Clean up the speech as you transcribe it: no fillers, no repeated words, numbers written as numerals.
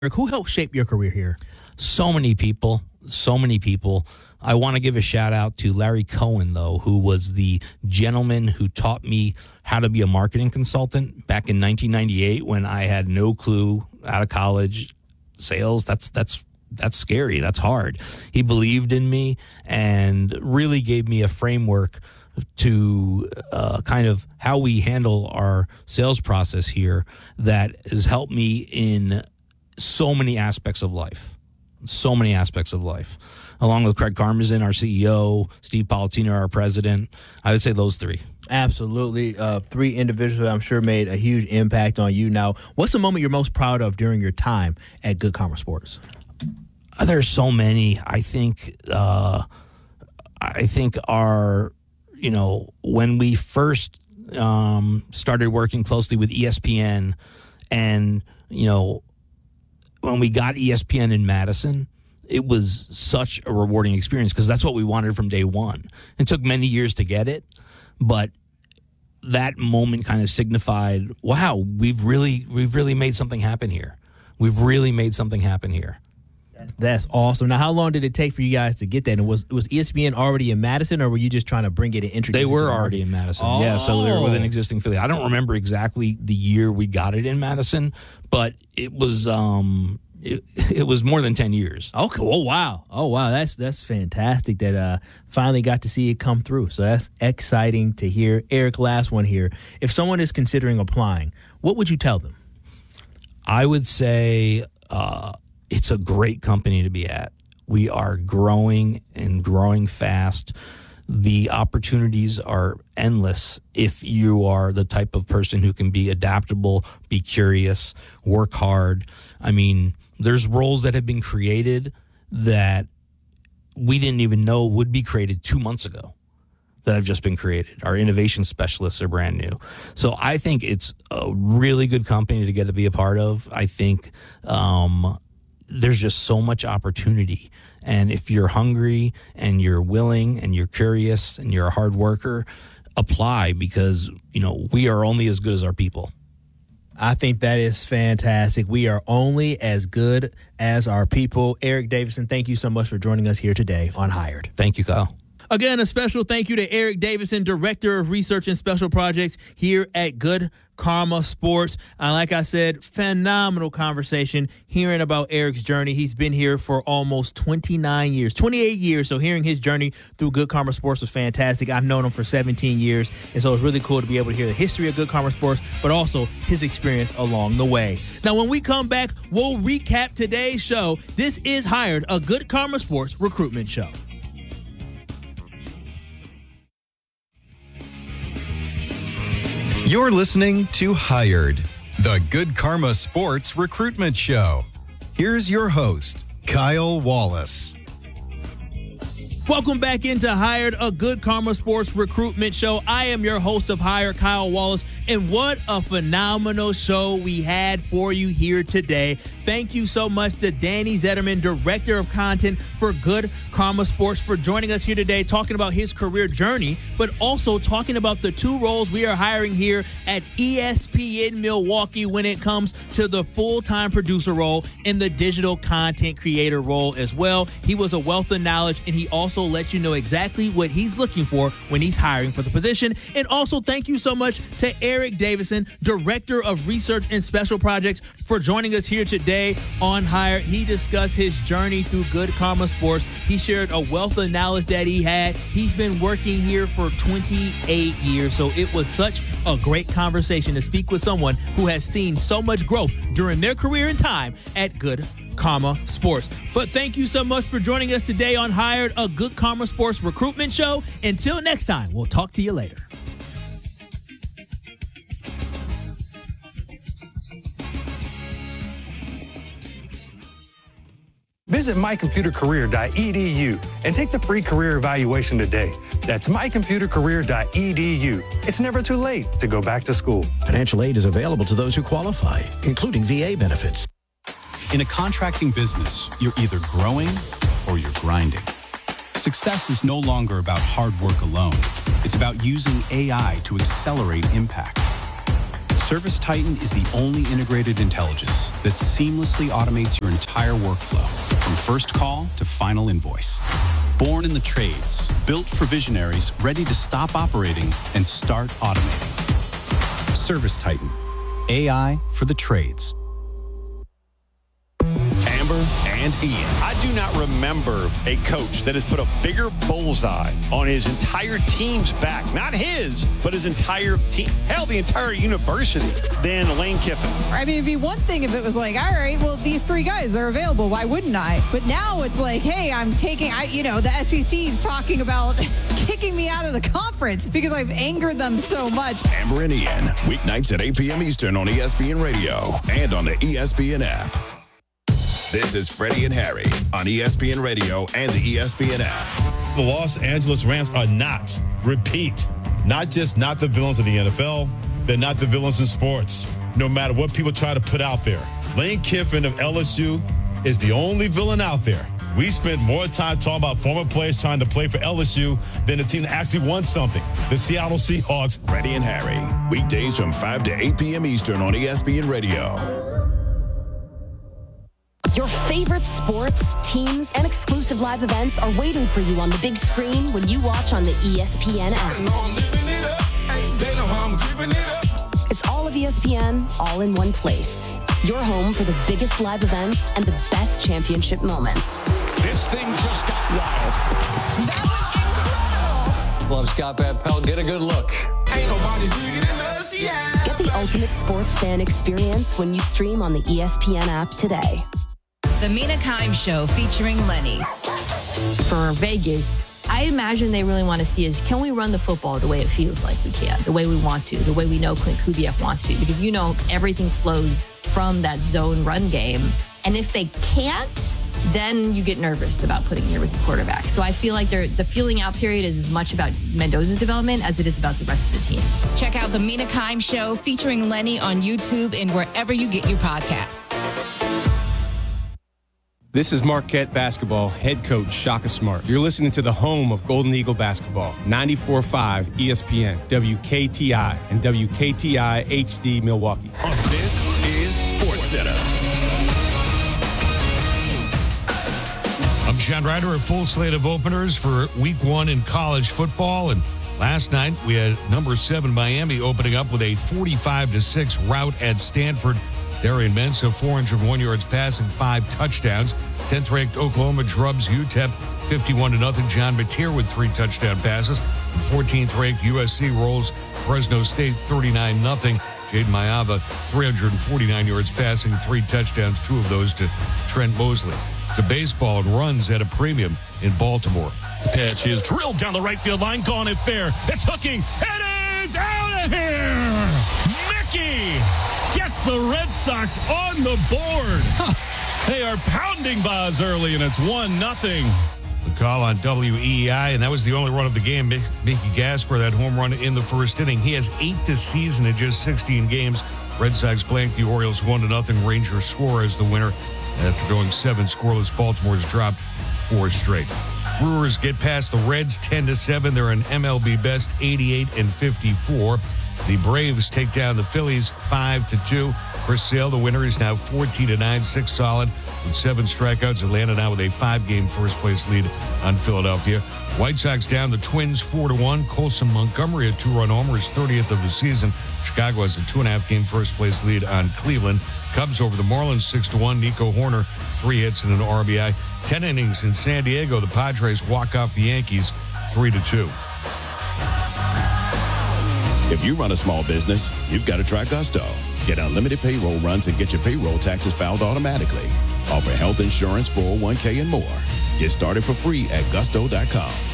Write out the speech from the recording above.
Who helped shape your career here? So many people. I want to give a shout out to Larry Cohen, though, who was the gentleman who taught me how to be a marketing consultant back in 1998 when I had no clue out of college. Sales, that's scary. That's hard. He believed in me and really gave me a framework to kind of how we handle our sales process here that has helped me in so many aspects of life. Along with Craig Karmazin, our CEO, Steve Politziner, our president. I would say those three. Absolutely. Three individuals I'm sure made a huge impact on you. Now, what's the moment you're most proud of during your time at Good Karma Sports? There's so many. I think our, when we first started working closely with ESPN and, when we got ESPN in Madison, it was such a rewarding experience because that's what we wanted from day one. It took many years to get it, but that moment kind of signified, wow, we've really made something happen here. That's awesome. Now, how long did it take for you guys to get that? And was ESPN already in Madison, or were you just trying to bring it and introduce it? They were already in Madison. Oh. Yeah, so they were with an existing affiliate. I don't remember exactly the year we got it in Madison, but it was it was more than 10 years. Okay. Oh wow. That's fantastic that finally got to see it come through. So that's exciting to hear. Eric, last one here. If someone is considering applying, what would you tell them? I would say it's a great company to be at. We are growing and growing fast. The opportunities are endless if you are the type of person who can be adaptable, be curious, work hard. I mean, there's roles that have been created that we didn't even know would be created 2 months ago that have just been created. Our innovation specialists are brand new. So I think it's a really good company to get to be a part of. I think there's just so much opportunity. And if you're hungry and you're willing and you're curious and you're a hard worker, apply because, we are only as good as our people. I think that is fantastic. We are only as good as our people. Eric Davison, thank you so much for joining us here today on Hired. Thank you, Kyle. Again, a special thank you to Eric Davison, Director of Research and Special Projects here at Good Karma Sports. Like I said, phenomenal conversation hearing about Eric's journey. He's been here for almost 28 years. So hearing his journey through Good Karma Sports was fantastic. I've known him for 17 years. And so it's really cool to be able to hear the history of Good Karma Sports, but also his experience along the way. Now, when we come back, we'll recap today's show. This is Hired, a Good Karma Sports recruitment show. You're listening to Hired, the Good Karma Sports recruitment show. Here's your host, Kyle Wallace. Welcome back into Hired, a Good Karma Sports recruitment show. I am your host of Hired, Kyle Wallace, and what a phenomenal show we had for you here today. Thank you so much to Danny Zetterman, Director of Content for Good Karma Sports, for joining us here today, talking about his career journey, but also talking about the two roles we are hiring here at ESPN Milwaukee when it comes to the full-time producer role and the digital content creator role as well. He was a wealth of knowledge, and he also let you know exactly what he's looking for when he's hiring for the position. And also thank you so much to Eric Davison, Director of Research and Special Projects, for joining us here today on Hired. He discussed his journey through Good Karma Sports. He shared a wealth of knowledge that he had. He's been working here for 28 years, so it was such a great conversation to speak with someone who has seen so much growth during their career and time at Good Karma Sports. But thank you so much for joining us today on Hired, a Good Karma Sports recruitment show. Until next time, we'll talk to you later. Visit mycomputercareer.edu and take the free career evaluation today. That's mycomputercareer.edu. It's never too late to go back to school. Financial aid is available to those who qualify, including VA benefits. In a contracting business, you're either growing or you're grinding. Success is no longer about hard work alone. It's about using AI to accelerate impact. ServiceTitan is the only integrated intelligence that seamlessly automates your entire workflow, from first call to final invoice. Born in the trades, built for visionaries ready to stop operating and start automating. ServiceTitan, AI for the trades. Amber and Ian. I do not remember a coach that has put a bigger bullseye on his entire team's back. Not his, but his entire team. Hell, the entire university than Lane Kiffin. I mean, it'd be one thing if it was like, all right, well, these three guys are available. Why wouldn't I? But now it's like, hey, I'm taking, the SEC's talking about kicking me out of the conference because I've angered them so much. Amber and Ian, weeknights at 8 p.m. Eastern on ESPN Radio and on the ESPN app. This is Freddie and Harry on ESPN Radio and the ESPN app. The Los Angeles Rams are not the villains of the NFL. They're not the villains in sports, no matter what people try to put out there. Lane Kiffin of LSU is the only villain out there. We spent more time talking about former players trying to play for LSU than the team that actually won something, the Seattle Seahawks. Freddie and Harry, weekdays from 5 to 8 p.m. Eastern on ESPN Radio. Your favorite sports, teams, and exclusive live events are waiting for you on the big screen when you watch on the ESPN app. It's all of ESPN, all in one place. Your home for the biggest live events and the best championship moments. This thing just got wild. That was incredible. Love Scott Van Pelt. Get a good look. Ain't nobody bigger than us, yeah. Get the ultimate sports fan experience when you stream on the ESPN app today. The Mina Kimes Show featuring Lenny. For Vegas, I imagine they really want to see is, can we run the football the way it feels like we can, the way we want to, the way we know Clint Kubiak wants to? Because, everything flows from that zone run game. And if they can't, then you get nervous about putting your rookie quarterback. So I feel like the feeling out period is as much about Mendoza's development as it is about the rest of the team. Check out the Mina Kimes Show featuring Lenny on YouTube and wherever you get your podcasts. This is Marquette basketball head coach Shaka Smart. You're listening to the home of Golden Eagle basketball, 94.5 ESPN, WKTI, and WKTI HD Milwaukee. This is SportsCenter. I'm Chad Ryder. A full slate of openers for week 1 in college football. And last night we had number 7 Miami opening up with a 45-6 rout at Stanford. Darian Mensah, 401 yards passing, 5 touchdowns. 10th-ranked Oklahoma drubs UTEP 51-0. John Mateer with 3 touchdown passes. And 14th-ranked USC rolls Fresno State 39-0. Jaden Mayava, 349 yards passing, 3 touchdowns, 2 of those to Trent Mosley. To baseball, and runs at a premium in Baltimore. The pitch is drilled down the right field line, gone it fair. It's hooking. It is out of here. Mickey gets the Red Sox on the board. They are pounding Baz early, and it's 1-0. The call on WEEI, and that was the only run of the game. Mickey Gasper, that home run in the first inning. He has 8 this season in just 16 games. Red Sox blanked the Orioles 1-0. Ranger Suarez the winner. After going 7 scoreless, Baltimore's dropped 4 straight. Brewers get past the Reds 10-7. They're an MLB best 88-54. The Braves take down the Phillies 5-2. Chris Sale, the winner, is now 14-9, 6 solid with 7 strikeouts. Atlanta now with a 5-game first-place lead on Philadelphia. White Sox down the Twins 4-1. Colson Montgomery, a 2-run homer, his 30th of the season. Chicago has a 2.5-game first-place lead on Cleveland. Cubs over the Marlins 6-1. Nico Horner, 3 hits and an RBI. 10 innings in San Diego. The Padres walk off the Yankees 3-2. If you run a small business, you've got to try Gusto. Get unlimited payroll runs and get your payroll taxes filed automatically. Offer health insurance, 401k, and more. Get started for free at gusto.com.